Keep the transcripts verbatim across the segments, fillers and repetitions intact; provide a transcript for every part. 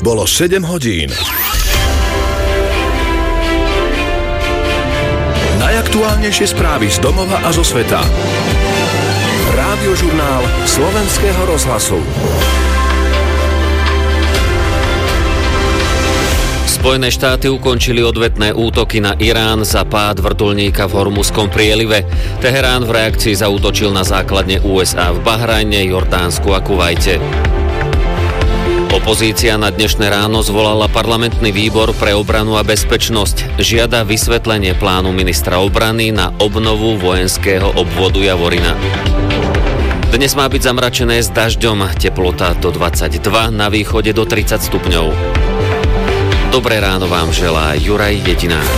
Bolo sedem hodín. Najaktuálnejšie správy z domova a zo sveta. Rádiožurnál Slovenského rozhlasu. Spojené štáty ukončili odvetné útoky na Irán za pád vrtuľníka v Hormuzskom prielive. Teherán v reakcii zaútočil na základne ú es á v Bahrajne, Jordánsku a Kuvajte. Opozícia na dnešné ráno zvolala parlamentný výbor pre obranu a bezpečnosť. Žiada vysvetlenie plánu ministra obrany na obnovu vojenského obvodu Javorina. Dnes má byť zamračené s dažďom, teplota do dvadsaťdva, na východe do tridsať stupňov. Dobré ráno vám želá Juraj Jedinák.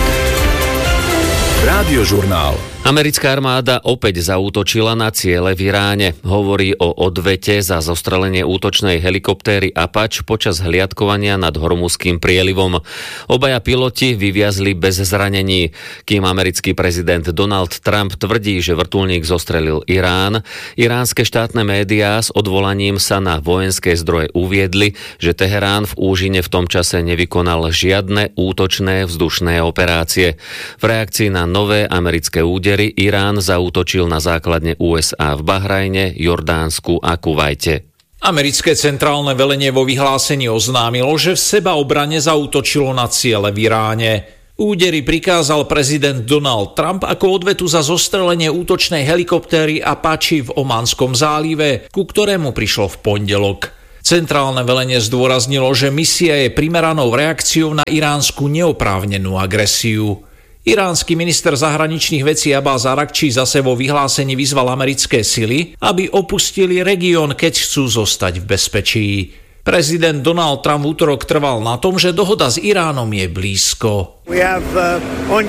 Rádiožurnál. Americká armáda opäť zaútočila na ciele v Iráne. Hovorí o odvete za zostrelenie útočnej helikoptéry Apache počas hliadkovania nad Hormuzským prielivom. Obaja piloti vyviazli bez zranení. Kým americký prezident Donald Trump tvrdí, že vrtuľník zostrelil Irán, iránske štátne médiá s odvolaním sa na vojenské zdroje uviedli, že Teherán v úžine v tom čase nevykonal žiadne útočné vzdušné operácie. V reakcii na nové americké údery Irán zaútočil na základne ú es á v Bahrajne, Jordánsku a Kuvajte. Americké centrálne velenie vo vyhlásení oznámilo, že v sebaobrane zaútočilo na ciele v Iráne. Údery prikázal prezident Donald Trump ako odvetu za zostrelenie útočnej helikoptéry Apache v Omanskom zálive, ku ktorému prišlo v pondelok. Centrálne velenie zdôraznilo, že misia je primeranou reakciou na iránsku neoprávnenú agresiu. Iránsky minister zahraničných vecí Abbas Arakčí zase vo vyhlásení vyzval americké sily, aby opustili región, keď chcú zostať v bezpečí. Prezident Donald Trump v útorok trval na tom, že dohoda s Iránom je blízko. Have, uh,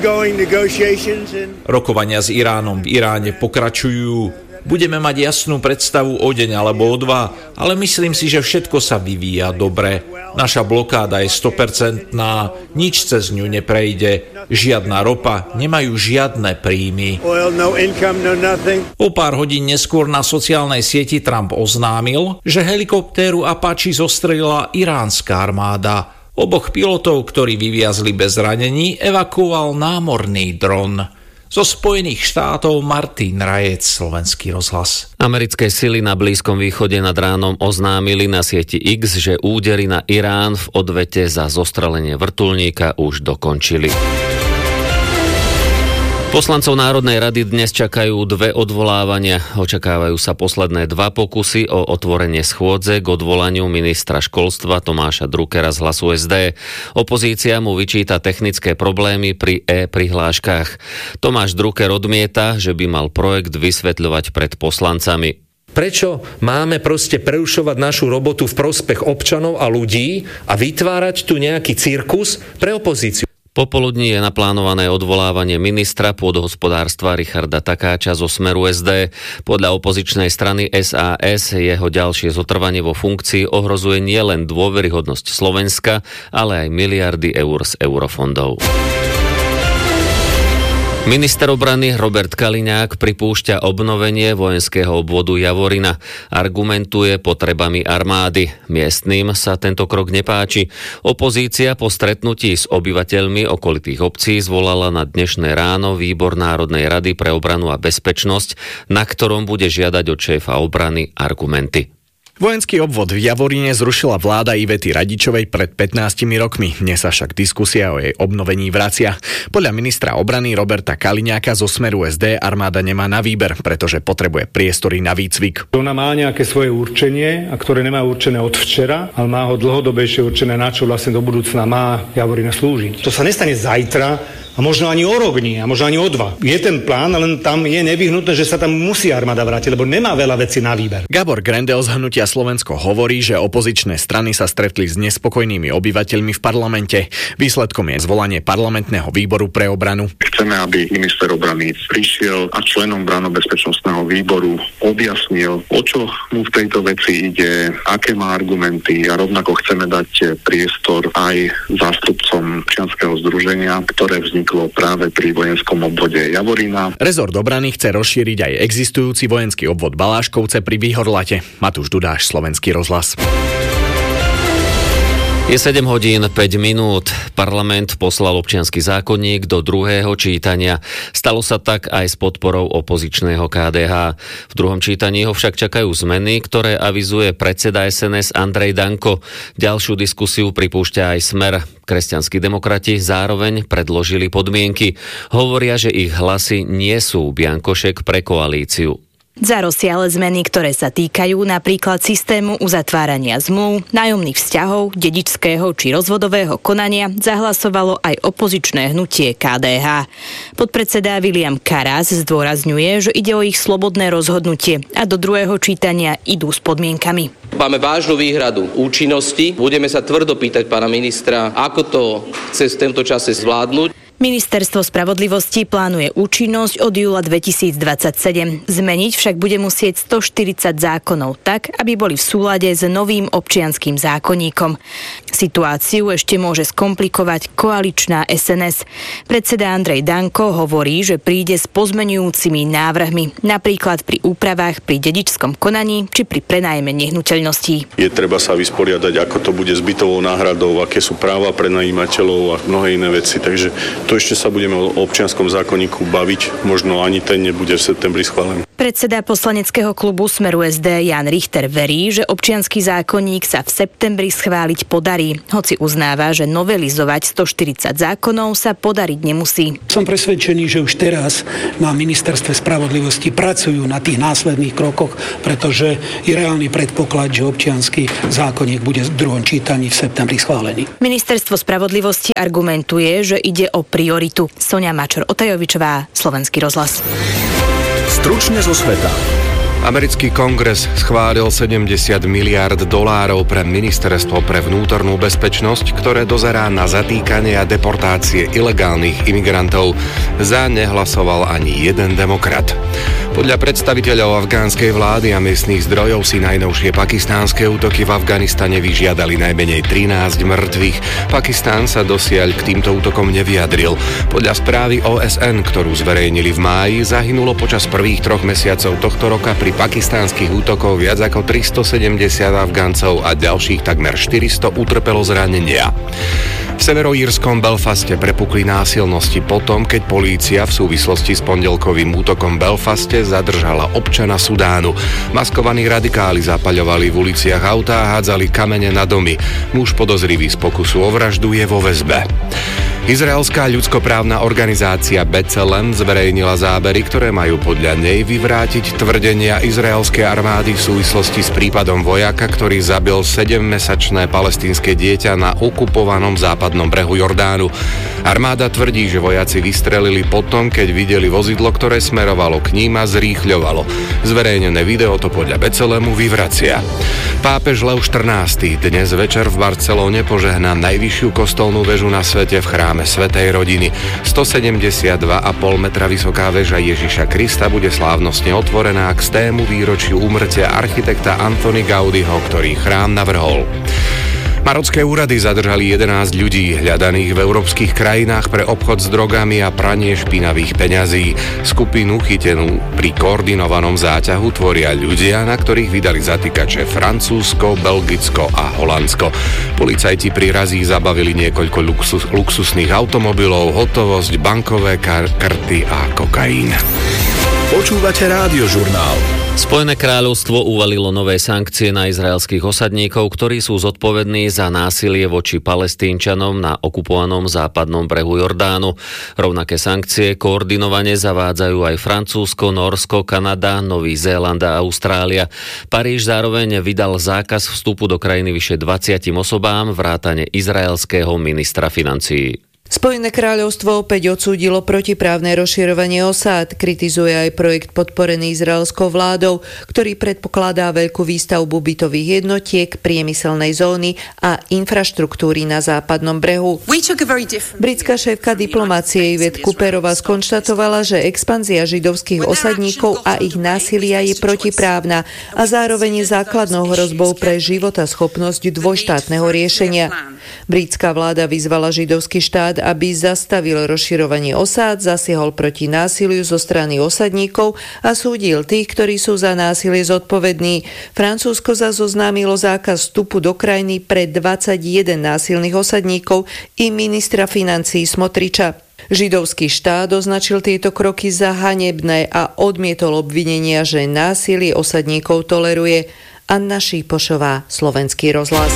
and... Rokovania s Iránom v Iráne pokračujú. Budeme mať jasnú predstavu o deň alebo o dva, ale myslím si, že všetko sa vyvíja dobre. Naša blokáda je sto percent, nič cez ňu neprejde, žiadna ropa, nemajú žiadne príjmy. Oil, no income, no nothing. O pár hodín neskôr na sociálnej sieti Trump oznámil, že helikoptéru Apache zostrelila iránska armáda. Oboch pilotov, ktorí vyviazli bez zranení, evakuoval námorný dron. Zo Spojených štátov Martin Rajec, Slovenský rozhlas. Americké sily na Blízkom východe nad ránom oznámili na sieti X, že údery na Irán v odvete za zostrelenie vrtuľníka už dokončili. Poslancov Národnej rady dnes čakajú dve odvolávania. Očakávajú sa posledné dva pokusy o otvorenie schôdze k odvolaniu ministra školstva Tomáša Druckera z Hlasu es dé. Opozícia mu vyčíta technické problémy pri e-prihláškach. Tomáš Drucker odmieta, že by mal projekt vysvetľovať pred poslancami. Prečo máme proste prerušovať našu robotu v prospech občanov a ľudí a vytvárať tu nejaký cirkus pre opozíciu? Popoludní je naplánované odvolávanie ministra pôdohospodárstva Richarda Takáča zo Smeru es dé. Podľa opozičnej strany es a es jeho ďalšie zotrvanie vo funkcii ohrozuje nielen dôveryhodnosť Slovenska, ale aj miliardy eur z eurofondov. Minister obrany Robert Kaliňák pripúšťa obnovenie vojenského obvodu Javorina. Argumentuje potrebami armády. Miestnym sa tento krok nepáči. Opozícia po stretnutí s obyvateľmi okolitých obcí zvolala na dnešné ráno výbor Národnej rady pre obranu a bezpečnosť, na ktorom bude žiadať od šéfa obrany argumenty. Vojenský obvod v Javorine zrušila vláda Ivety Radičovej pred pätnástimi rokmi. Dnes sa však diskusia o jej obnovení vracia. Podľa ministra obrany Roberta Kaliňáka zo Smeru es dé armáda nemá na výber, pretože potrebuje priestory na výcvik. Ona má nejaké svoje určenie, a ktoré nemá určené od včera, ale má ho dlhodobejšie určené, na čo vlastne do budúcna má Javorina slúžiť. To sa nestane zajtra, a možno ani o rok nie, a možno ani o dva. Je ten plán, len tam je nevyhnutné, že sa tam musí armáda vrátiť, lebo nemá veľa vecí na výber. Gabor Grendel z hnutia Slovensko hovorí, že opozičné strany sa stretli s nespokojnými obyvateľmi v parlamente. Výsledkom je zvolanie parlamentného výboru pre obranu. Chceme, aby minister obrany prišiel a členom branno-bezpečnostného výboru objasnil, o čo mu v tejto veci ide, aké má argumenty, a rovnako chceme dať priestor aj zástupcom občianskeho združenia, ktoré vzniklo práve pri vojenskom obvode Javorina. Rezort obrany chce rozšíriť aj existujúci vojenský obvod Baláškovce pri Výhorlate. Matúš Dudáš, Slovenský rozhlas. Je sedem hodín päť minút. Parlament poslal občiansky zákonník do druhého čítania. Stalo sa tak aj s podporou opozičného ká dé há. V druhom čítaní ho však čakajú zmeny, ktoré avizuje predseda es en es Andrej Danko. Ďalšiu diskusiu pripúšťa aj Smer. Kresťanskí demokrati zároveň predložili podmienky. Hovoria, že ich hlasy nie sú biankošek pre koalíciu. Za rozsiahle zmeny, ktoré sa týkajú napríklad systému uzatvárania zmluv, nájomných vzťahov, dedičského či rozvodového konania, zahlasovalo aj opozičné hnutie ká dé há. Podpredseda William Karas zdôrazňuje, že ide o ich slobodné rozhodnutie a do druhého čítania idú s podmienkami. Máme vážnu výhradu účinnosti. Budeme sa tvrdo pýtať pána ministra, ako to chce v tomto čase zvládnuť. Ministerstvo spravodlivosti plánuje účinnosť od júla dvetisícdvadsaťsedem. Zmeniť však bude musieť stoštyridsať zákonov tak, aby boli v súlade s novým občianskym zákonníkom. Situáciu ešte môže skomplikovať koaličná es en es. Predseda Andrej Danko hovorí, že príde s pozmeňujúcimi návrhmi, napríklad pri úpravách pri dedičskom konaní či pri prenájme nehnuteľností. Je treba sa vysporiadať, ako to bude s bytovou náhradou, aké sú práva prenajímateľov a mnohé iné veci, takže to ešte sa budeme o občianskom zákonníku baviť, možno ani ten nebude v septembri schválený. Predseda poslaneckého klubu Smeru es dé Jan Richter verí, že občiansky zákonník sa v septembri schváliť podarí, hoci uznáva, že novelizovať stoštyridsať zákonov sa podariť nemusí. Som presvedčený, že už teraz na ministerstve spravodlivosti pracujú na tých následných krokoch, pretože je reálny predpoklad, že občiansky zákonník bude v druhom čítaní v septembri schválený. Ministerstvo spravodlivosti argumentuje, že ide o prioritu. Sonia Mačor-Otajovičová, Slovenský rozhlas. Stručne zo sveta. Americký kongres schválil sedemdesiat miliárd dolárov pre ministerstvo pre vnútornú bezpečnosť, ktoré dozerá na zatýkanie a deportácie ilegálnych imigrantov. Za nehlasoval ani jeden demokrat. Podľa predstaviteľov afgánskej vlády a miestnych zdrojov si najnovšie pakistánske útoky v Afganistane vyžiadali najmenej trinásť mŕtvych. Pakistán sa dosiaľ k týmto útokom nevyjadril. Podľa správy ó es en, ktorú zverejnili v máji, zahynulo počas prvých troch mesiacov tohto roka pri pakistánskych útokov viac ako tristosedemdesiat Afgáncov a ďalších takmer štyristo utrpelo zranenia. V severoírskom Belfaste prepukli násilnosti potom, keď polícia v súvislosti s pondelkovým útokom v Belfaste zadržala občana Sudánu. Maskovaní radikáli zapaľovali v uliciach autá a hádzali kamene na domy. Muž podozrivý z pokusu o vraždu je vo väzbe. Izraelská ľudskoprávna organizácia B'Tselem zverejnila zábery, ktoré majú podľa nej vyvrátiť tvrdenia izraelskej armády v súvislosti s prípadom vojaka, ktorý zabil sedemmesačné palestínske dieťa na okupovanom západnom brehu Jordánu. Armáda tvrdí, že vojaci vystrelili potom, keď videli vozidlo, ktoré smerovalo k ním a zrýchľovalo. Zverejnené video to podľa B'Tselemu vyvracia. Pápež Lev štrnásty dnes večer v Barcelóne požehná najvyššiu kostolnú väžu na svete v chráme Svätej rodiny. stosedemdesiatdva a pol metra vysoká väža Ježiša Krista bude slávnostne otvorená k stému výročiu úmrtia architekta Antony Gaudiho, ktorý chrám navrhol. Marocké úrady zadržali jedenásť ľudí hľadaných v európskych krajinách pre obchod s drogami a pranie špinavých peňazí. Skupinu chytenú pri koordinovanom záťahu tvoria ľudia, na ktorých vydali zatýkače Francúzsko, Belgicko a Holandsko. Policajti pri razí zabavili niekoľko luxus, luxusných automobilov, hotovosť, bankové kar- karty a kokain. Počúvate Rádiožurnál. Spojené kráľovstvo uvalilo nové sankcie na izraelských osadníkov, ktorí sú zodpovední za násilie voči Palestínčanom na okupovanom západnom brehu Jordánu. Rovnaké sankcie koordinovane zavádzajú aj Francúzsko, Nórsko, Kanada, Nový Zéland a Austrália. Paríž zároveň vydal zákaz vstupu do krajiny vyše dvadsiatim osobám vrátane izraelského ministra financií. Spojené kráľovstvo opäť odsúdilo protiprávne rozširovanie osád, kritizuje aj projekt podporený izraelskou vládou, ktorý predpokladá veľkú výstavbu bytových jednotiek, priemyselnej zóny a infraštruktúry na západnom brehu. Britská šéfka diplomácie Yvette Cooperová skonštatovala, že expanzia židovských osadníkov a ich násilia je protiprávna a zároveň je základnou hrozbou pre životaschopnosť dvojštátneho riešenia. Britská vláda vyzvala židovský štát, štát, aby zastavil rozširovanie osád, zasiahol proti násiliu zo strany osadníkov a súdil tých, ktorí sú za násilie zodpovední. Francúzsko zas oznámilo zákaz vstupu do krajiny pre dvadsaťjeden násilných osadníkov i ministra financií Smotriča. Židovský štát označil tieto kroky za hanebné a odmietol obvinenia, že násilie osadníkov toleruje. Anna Šípošová, Slovenský rozhlas.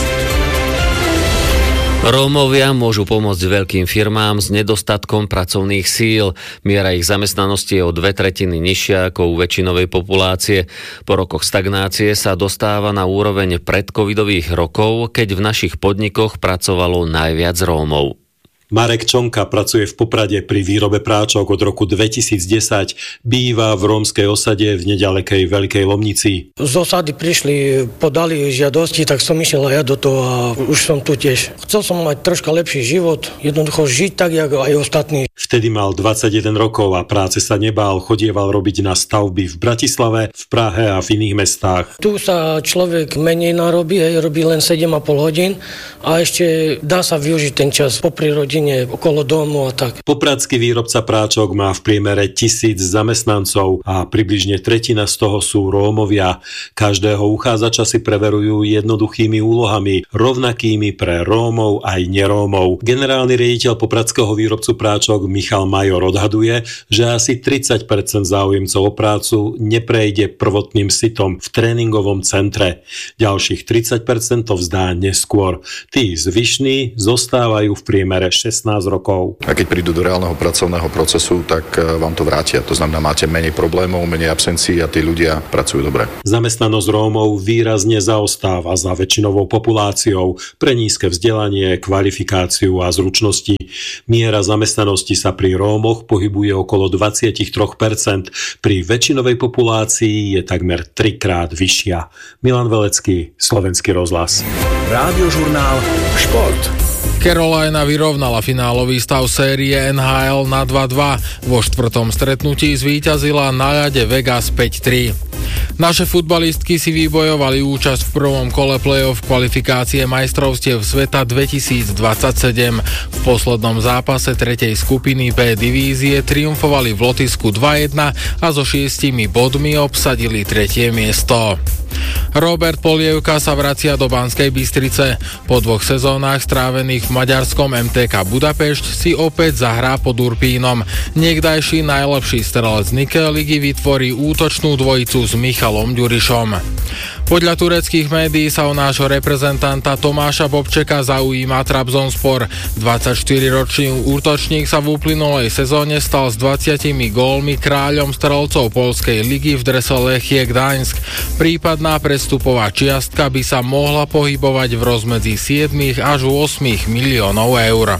Rómovia môžu pomôcť veľkým firmám s nedostatkom pracovných síl. Miera ich zamestnanosti je o dve tretiny nižšia ako u väčšinovej populácie. Po rokoch stagnácie sa dostáva na úroveň predcovidových rokov, keď v našich podnikoch pracovalo najviac Rómov. Marek Čonka pracuje v Poprade pri výrobe práčok od roku dvetisícdesať. Býva v rómskej osade v nedalekej Veľkej Lomnici. Z osady prišli, podali žiadosti, tak som išiel aj ja do toho a už som tu tiež. Chcel som mať troška lepší život, jednoducho žiť tak, ako aj ostatní. Vtedy mal dvadsaťjeden rokov a práce sa nebál, chodieval robiť na stavby v Bratislave, v Prahe a v iných mestách. Tu sa človek menej narobí, hej, robí len sedem a pol hodín a ešte dá sa využiť ten čas popri rodine, okolo domu a tak. Popradský výrobca práčok má v priemere tisíc zamestnancov a približne tretina z toho sú Rómovia. Každého uchádzača si preverujú jednoduchými úlohami, rovnakými pre Rómov aj nerómov. Generálny riaditeľ popradského výrobcu práčok Michal Major odhaduje, že asi tridsať percent záujemcov o prácu neprejde prvotným sitom v tréningovom centre. Ďalších tridsať percent to vzdá neskôr. Tí zvyšní zostávajú v priemere šestnásť rokov. A keď prídu do reálneho pracovného procesu, tak vám to vrátia. To znamená, máte menej problémov, menej absencií a tí ľudia pracujú dobre. Zamestnanosť Rómov výrazne zaostáva za väčšinovou populáciou pre nízke vzdelanie, kvalifikáciu a zručnosti. Miera zamestnanosti sa pri Rómoch pohybuje okolo dvadsaťtri percent, pri väčšinovej populácii je takmer trikrát vyššia. Milan Velecký, Slovenský rozhlas. Rádiožurnál Šport. Carolina vyrovnala finálový stav série en há el na dva dva. Vo štvrtom stretnutí zvíťazila na ľade Vegas päť tri. Naše futbalistky si vybojovali účasť v prvom kole play-off kvalifikácie majstrovstiev sveta dvetisícdvadsaťsedem. V poslednom zápase tretej skupiny B divízie triumfovali v Lotyšsku dva jedna a so šiestimi bodmi obsadili tretie miesto. Robert Polievka sa vracia do Banskej Bystrice. Po dvoch sezónach strávených v maďarskom em té ká Budapešť si opäť zahrá pod Urpínom. Niekdajší najlepší strelec Nike ligy vytvorí útočnú dvojicu s Michalom Ďurišom. Podľa tureckých médií sa o nášho reprezentanta Tomáša Bobčeka zaujíma Trabzonspor. dvadsaťštyriročný útočník sa v uplynulej sezóne stal s dvadsiatimi gólmi kráľom strelcov poľskej ligy v drese Lechie Gdaňsk. Prípadná prestupová čiastka by sa mohla pohybovať v rozmedzi sedem až osem miliónov eur.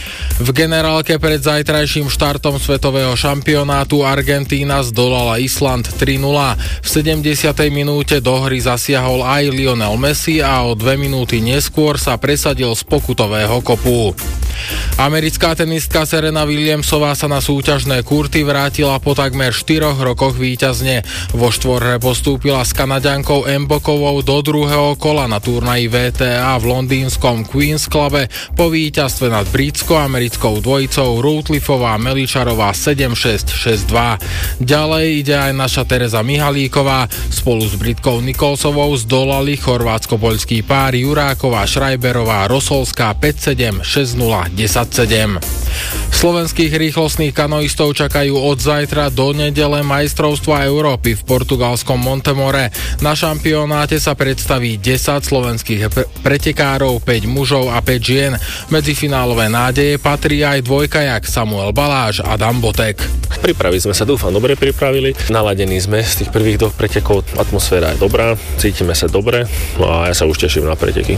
V generálke pred zajtrajším štartom svetového šampionátu Argentína zdolala Island tri nula. V sedemdesiatej minúte do hry zasiahol aj Lionel Messi a o dve minúty neskôr sa presadil z pokutového kopu. Americká tenistka Serena Williamsová sa na súťažné kurty vrátila po takmer štyroch rokoch víťazne. Vo štvorhre postúpila s Kanaďankou Mbokovou do druhého kola na turnaji vé té á v londýnskom Queen's Clube po víťazstve nad britsko-americkou dvojicou Routliffová Meličarová sedem šesť šesť dva. Ďalej ide aj naša Tereza Mihalíková. Spolu s Britkou Nikolsovou zdolali chorvátsko-poľský pár Juráková Šrajberová Rosolská päť sedem šesť nula desať sedem. Slovenských rýchlostných kanoistov čakajú od zajtra do nedele majstrovstva Európy v portugalskom Montemore. Na šampionáte sa predstaví desať slovenských pretekárov, päť mužov a päť žien. Medzi finálové nádeje patrí aj dvojkajak Samuel Baláš a Adam Botek. Pripravili sme sa, dúfam, dobre pripravili. Naladení sme z tých prvých dvoch pretekov, atmosféra je dobrá, cítime sa dobre a ja sa už teším na preteky.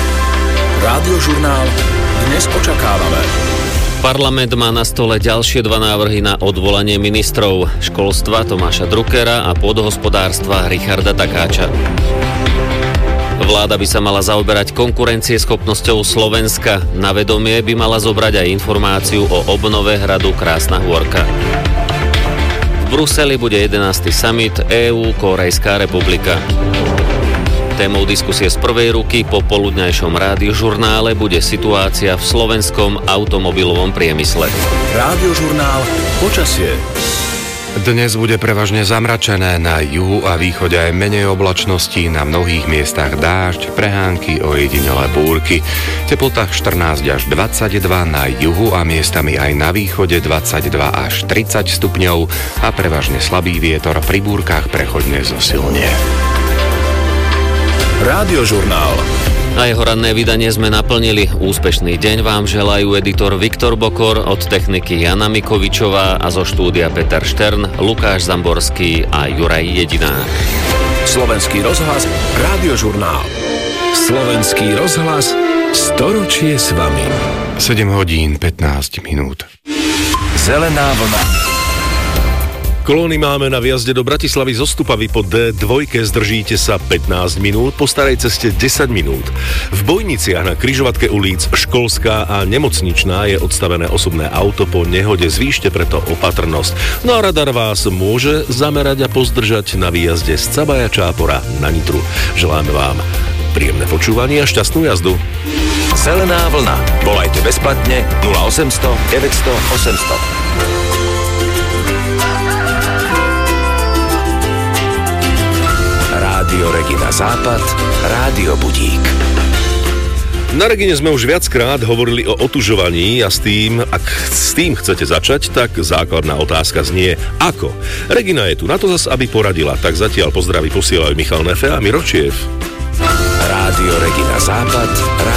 Rádiožurnál dnes očakávame. Parlament má na stole ďalšie dva návrhy na odvolanie ministrov školstva Tomáša Druckera a pôdohospodárstva Richarda Takáča. Vláda by sa mala zaoberať konkurencieschopnosťou Slovenska. Na vedomie by mala zobrať aj informáciu o obnove hradu Krásna Hôrka. V Bruseli bude jedenásty summit é ú Kórejská republika. Témou diskusie z prvej ruky po poludňajšom rádiožurnále bude situácia v slovenskom automobilovom priemysle. Rádiožurnál počasie. Dnes bude prevažne zamračené, na juhu a východe aj menej oblačností, na mnohých miestach dážď, prehánky, ojedinelé búrky. Teplota štrnásť až dvadsaťdva, na juhu a miestami aj na východe dvadsaťdva až tridsať stupňov a prevažne slabý vietor, pri búrkach prechodne zosilnie. Rádiožurnál. A jeho ranné vydanie sme naplnili. Úspešný deň vám želajú editor Viktor Bokor, od techniky Jana Mikovičová a zo štúdia Peter Štern, Lukáš Zamborský a Juraj Jediná. Slovenský rozhlas, Rádiožurnál. Slovenský rozhlas, storočie s vami. sedem hodín pätnásť minút. Zelená vlna. Kolóny máme na výjazde do Bratislavy zo Stupavy po dé dva, zdržíte sa pätnásť minút, po starej ceste desať minút. V Bojniciach na križovatke ulic Školská a Nemocničná je odstavené osobné auto po nehode, zvýšte preto opatrnosť. No a radar vás môže zamerať a pozdržať na výjazde z Cabaja Čápora na Nitru. Želáme vám príjemné počúvanie a šťastnú jazdu. Zelená vlna. Volajte bezplatne nula osemsto deväťsto osemsto. Rádio Regina Západ, Rádio Budík. Na Regine sme už viackrát hovorili o otužovaní a s tým, ak s tým chcete začať, tak základná otázka znie ako. Regina je tu na to zas, aby poradila, tak zatiaľ pozdraví posielajú Michal Nefe a Miročiev. Rádio Regina Západ, Rádio